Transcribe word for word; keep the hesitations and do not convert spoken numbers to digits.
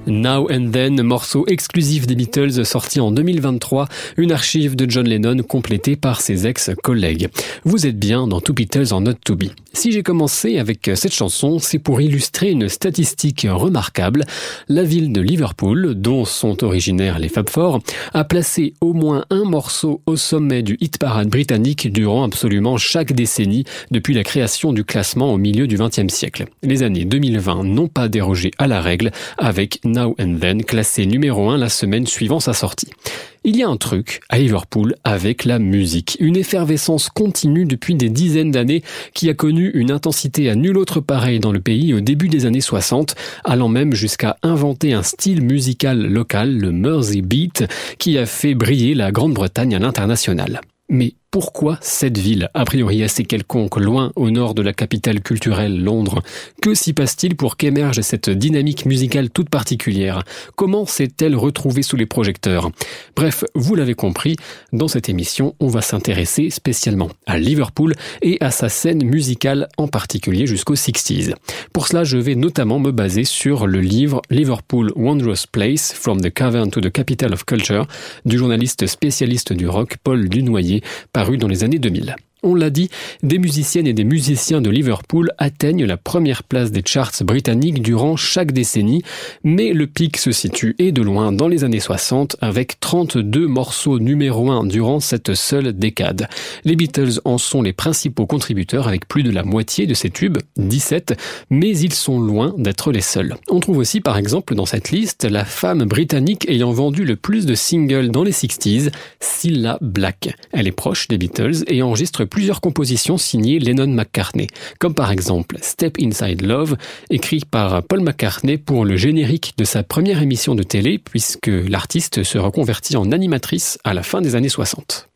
Now and Then, morceau exclusif des Beatles sorti en deux mille vingt-trois, une archive de John Lennon complétée par ses ex-collègues. Vous êtes bien dans Two Beatles en Not To Be. Si j'ai commencé avec cette chanson, c'est pour illustrer une statistique remarquable. La ville de Liverpool, dont sont originaires les Fab Four, a placé au moins un morceau au sommet du hit-parade britannique durant absolument chaque décennie depuis la création du classement au milieu du vingtième siècle. Les années deux mille vingt n'ont pas dérogé à la règle avec Now and Then, classé numéro un la semaine suivant sa sortie. Il y a un truc à Liverpool avec la musique, une effervescence continue depuis des dizaines d'années qui a connu une intensité à nul autre pareil dans le pays au début des années soixante, allant même jusqu'à inventer un style musical local, le Mersey Beat, qui a fait briller la Grande-Bretagne à l'international. Mais pourquoi cette ville, a priori assez quelconque, loin au nord de la capitale culturelle, Londres? Que s'y passe-t-il pour qu'émerge cette dynamique musicale toute particulière? Comment s'est-elle retrouvée sous les projecteurs? Bref, vous l'avez compris, dans cette émission, on va s'intéresser spécialement à Liverpool et à sa scène musicale en particulier jusqu'aux sixties. Pour cela, je vais notamment me baser sur le livre Liverpool Wondrous Place, From the Cavern to the Capital of Culture, du journaliste spécialiste du rock Paul Dunoyer, paru dans les années deux mille. On l'a dit, des musiciennes et des musiciens de Liverpool atteignent la première place des charts britanniques durant chaque décennie, mais le pic se situe et de loin dans les années soixante avec trente-deux morceaux numéro un durant cette seule décade. Les Beatles en sont les principaux contributeurs avec plus de la moitié de ces tubes, dix-sept, mais ils sont loin d'être les seuls. On trouve aussi par exemple dans cette liste la femme britannique ayant vendu le plus de singles dans les sixties, Cilla Black. Elle est proche des Beatles et enregistre plusieurs compositions signées Lennon-McCartney, comme par exemple Step Inside Love, écrit par Paul McCartney pour le générique de sa première émission de télé, puisque l'artiste se reconvertit en animatrice à la fin des années soixante.